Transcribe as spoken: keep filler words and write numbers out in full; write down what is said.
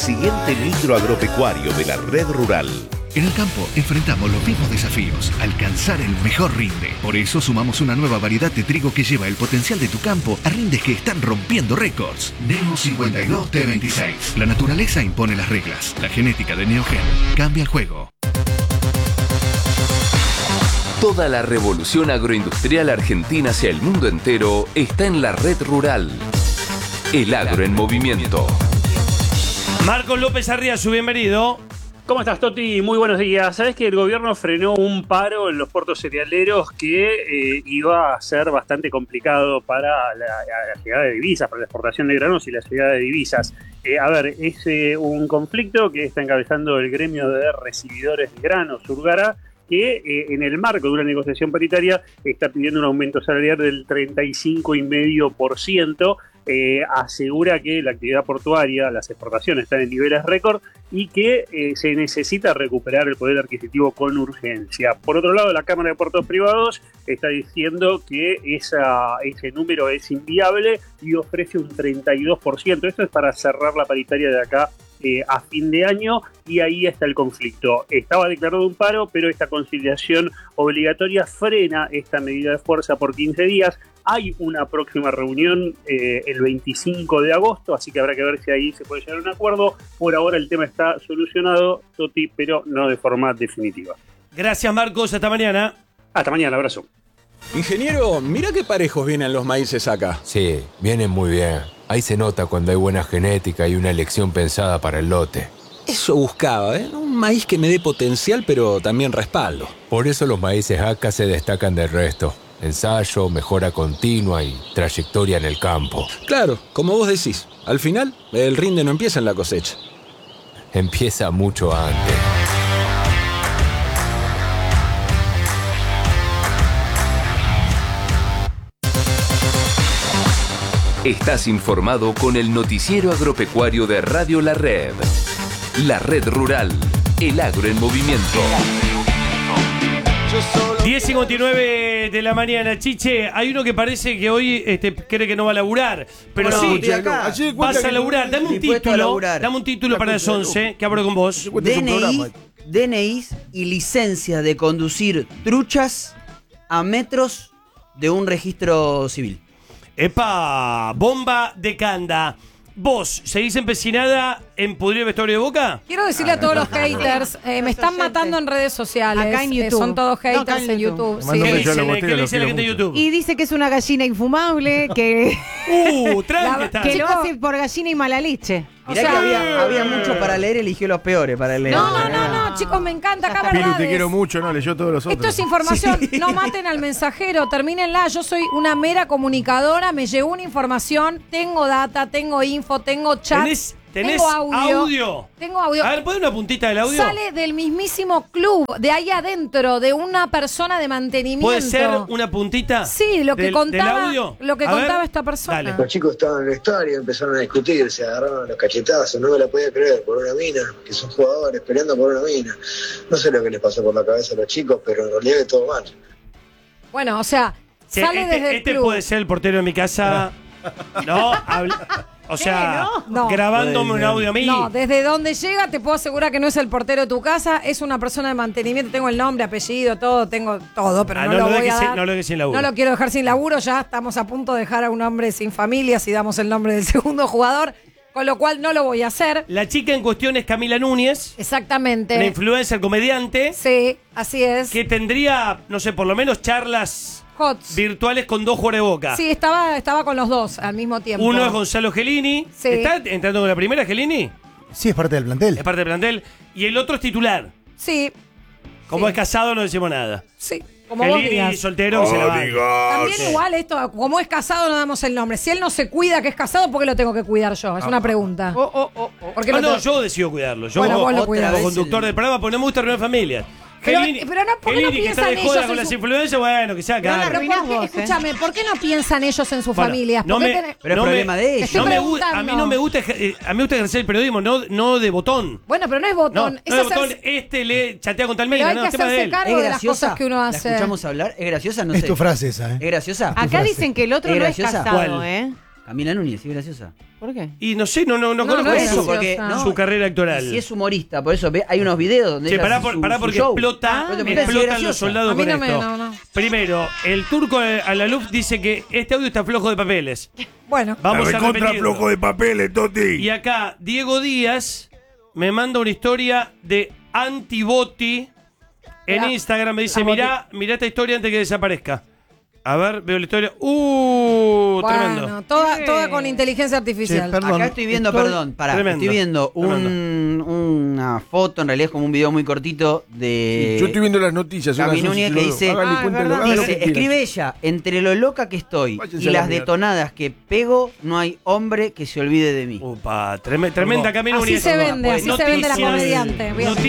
siguiente micro agropecuario de la Red Rural. En el campo enfrentamos los mismos desafíos, alcanzar el mejor rinde. Por eso sumamos una nueva variedad de trigo que lleva el potencial de tu campo a rindes que están rompiendo récords. Neo cincuenta y dos T veintiséis. La naturaleza impone las reglas. La genética de Neogen cambia el juego. Toda la revolución agroindustrial argentina hacia el mundo entero está en la Red Rural. El agro en movimiento. Marcos López Arriazu, bienvenido. ¿Cómo estás, Toti? Muy buenos días. ¿Sabés que el gobierno frenó un paro en los puertos cerealeros que eh, iba a ser bastante complicado para la, la llegada de divisas, para la exportación de granos y la llegada de divisas? Eh, a ver, es eh, un conflicto que está encabezando el gremio de recibidores de granos, Urgara, que eh, en el marco de una negociación paritaria está pidiendo un aumento salarial del treinta y cinco coma cinco por ciento. Eh, asegura que la actividad portuaria, las exportaciones están en niveles récord y que eh, se necesita recuperar el poder adquisitivo con urgencia. Por otro lado, la Cámara de Puertos Privados está diciendo que esa, ese número es inviable y ofrece un treinta y dos por ciento. Esto es para cerrar la paritaria de acá eh, a fin de año, y ahí está el conflicto. Estaba declarado un paro, pero esta conciliación obligatoria frena esta medida de fuerza por quince días. Hay una próxima reunión eh, el veinticinco de agosto, así que habrá que ver si ahí se puede llegar a un acuerdo. Por ahora el tema está solucionado, Toti, pero no de forma definitiva. Gracias, Marcos. Hasta mañana. Hasta mañana, abrazo. Ingeniero, mira qué parejos vienen los maíces acá. Sí, vienen muy bien. Ahí se nota cuando hay buena genética y una elección pensada para el lote. Eso buscaba, ¿eh? Un maíz que me dé potencial, pero también respaldo. Por eso los maíces A C A se destacan del resto. Ensayo, mejora continua y trayectoria en el campo. Claro, como vos decís, al final el rinde no empieza en la cosecha. Empieza mucho antes. Estás informado con el noticiero agropecuario de Radio La Red. La Red Rural, el agro en movimiento. diez cincuenta y nueve de la mañana. Chiche, hay uno que parece que hoy este, cree que no va a laburar. Pero no, sí, acá. vas a laburar. Dame un título. Dame un título para las once, que abro con vos. D N I, D N I y licencia de conducir truchas a metros de un registro civil. Epa, bomba de Canda. ¿Vos seguís empecinada en pudrir el vestuario de Boca? Quiero decirle a todos los haters, eh, me están matando en redes sociales. Acá en YouTube. Eh, son todos haters No, acá en en YouTube. YouTube. ¿Qué Sí. dicen, ¿qué le dice la gente de YouTube? Y dice que es una gallina infumable, que, Uh, tranqui está. que lo Chicos, hace por gallina y mala leche. Mirá O sea, que había, había mucho para leer, eligió los peores para leer. No, no, no, no, chicos, me encanta acá, Piru, verdades. te quiero mucho, no, leyó todos los otros. Esto es información, no maten al mensajero, termínenla. Yo soy una mera comunicadora, me llegó una información, tengo data, tengo info, tengo chat, ¿Tenés, tenés tengo audio, audio? Tengo audio. A ver, ¿puede una puntita del audio? Sale del mismísimo club, de ahí adentro, de una persona de mantenimiento. ¿Puede ser una puntita? Sí, lo que del, contaba, del audio? lo que A contaba ver, esta persona. dale. Los chicos estaban en el estadio, empezaron a discutir, se agarraron a los cachetazos, no me la podía creer, por una mina, que son jugadores peleando por una mina. No sé lo que les pasó por la cabeza a los chicos, pero en realidad es todo mal. Bueno, o sea, Sí, sale este, desde el este club. puede ser el portero de mi casa. No, habla- o sea, No. grabándome un audio a mí. No, desde donde llega te puedo asegurar que no es el portero de tu casa, es una persona de mantenimiento. Tengo el nombre, apellido, todo, tengo todo, pero Ah, no, no lo lo voy dejes a sin- dar. no lo dejes sin laburo. No lo quiero dejar sin laburo, ya estamos a punto de dejar a un hombre sin familia si damos el nombre del segundo jugador, con lo cual no lo voy a hacer. La chica en cuestión es Camila Núñez, Exactamente. una influencer comediante, Sí, así es. que tendría, no sé, por lo menos charlas Hots. virtuales con dos jugadores de Boca. Sí, estaba, estaba con los dos al mismo tiempo. Uno es Gonzalo Gelini. Sí. ¿Está entrando con la primera, Gelini? Sí, es parte del plantel. Es parte del plantel. Y el otro es titular. Sí, Como Sí. es casado, no decimos nada. sí. Como vos Gelini, digas. soltero, se la va. También igual esto, como es casado no damos el nombre. Si él no se cuida que es casado, ¿por qué lo tengo que cuidar yo? Es una pregunta. Oh, oh, oh, oh. ¿Por qué No, lo no, tengo- yo decido cuidarlo. Yo Bueno, vos lo como cuidás. vez conductor el- del programa, porque no me gusta arruinar familias. Pero- Gelini, pero no, ¿por qué no Gelini, que está piensan de joda ellos con en las su- influencias, bueno, que sea Pero acá. la Pero arruinás ¿por qué, vos, ¿eh? escúchame, ¿por qué no piensan ellos en sus Bueno, familias? no ¿Por qué me- tenés- Pero no es me- problema de ellos. Estoy No me gu- preguntando. a mí no me gusta ejer- eh, a mí me gusta ejercer el periodismo, no, no de botón. Bueno, pero no es No, botón. no es de hacerse- botón, este le chatea con pero Talmeida, hay no, que el tema de hacerse él. cargo ¿Es de las graciosa? cosas que uno ¿La hace. escuchamos hablar? ¿Es graciosa? No Es sé. tu frase esa, ¿eh? ¿Es graciosa? Acá dicen que el otro ¿Es no es graciosa? casado, ¿Cuál? ¿eh? Camila Núñez, ¿sí es graciosa? ¿Por qué? Y no sé, no, no, no, No, conozco no es su, porque, graciosa. su carrera actoral. Y si es humorista, por eso ve, hay unos videos donde Che, ella pará, hace por- su- pará su porque show. explota, Ah, me explotan parece los graciosa. soldados A mí con no me- esto. no, no. Primero, el turco a la luz dice que este audio está flojo de papeles. Bueno, Vamos a recontra repetirlo. flojo de papeles, Toti. Y acá, Diego Díaz me manda una historia de Antiboti en Mirá. Instagram. Me dice, Ah, mirá, mirá esta historia antes que desaparezca. A ver, veo la historia. ¡Uh! Tremendo. bueno, toda, toda con inteligencia artificial. Che, perdón. Acá estoy viendo, Estoy- perdón, pará, Tremendo, estoy viendo un- una foto, en realidad es como un video muy cortito de Yo estoy viendo las noticias. son Cami las Núñez once, que yo- dice, hágale Ah, cuenta es lo- verdad. haga lo dice, que quiera. escribe ella, entre lo loca que estoy Váyanse y a la las mierda. detonadas que pego, no hay hombre que se olvide de mí. Upa, treme- tremenda Cami Así Núñez. se vende, así se vende la Noticias- comediante. Bien. noticias